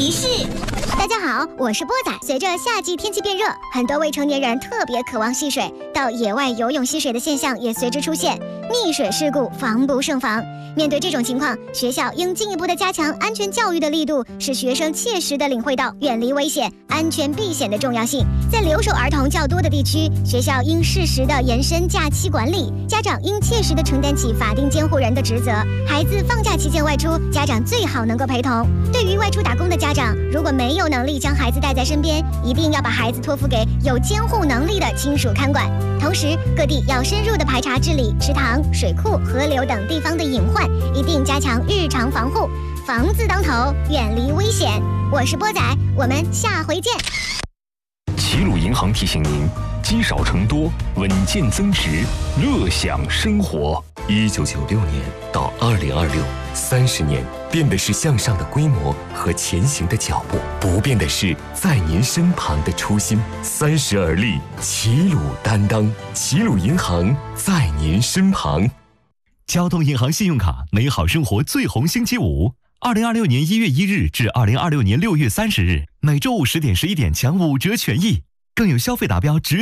提示。大家好，我是波仔。随着夏季天气变热，很多未成年人特别渴望戏水，到野外游泳戏水的现象也随之出现，溺水事故防不胜防。面对这种情况，学校应进一步的加强安全教育的力度，使学生切实的领会到远离危险、安全避险的重要性。在留守儿童较多的地区，学校应适时的延伸假期管理，家长应切实的承担起法定监护人的职责。孩子放假期间外出，家长最好能够陪同。对于外出打工的家长，如果没有能力将孩子带在身边，一定要把孩子托付给有监护能力的亲属看管。同时，各地要深入的排查治理池塘、水库、河流等地方的隐患，一定加强日常防护，防字当头，远离危险。我是波仔，我们下回见。 齐鲁银行提醒您：积少成多，稳健增值，乐享生活。 1996年到2026，30年，变的是向上的规模和前行的脚步，不变的是在您身旁的初心。30而立，齐鲁担当，齐鲁银行在您身旁。 交通银行信用卡，美好生活最红星期五，2026年1月1日至2026年6月30日，每周5 10点11点抢5折权益，更有消费达标直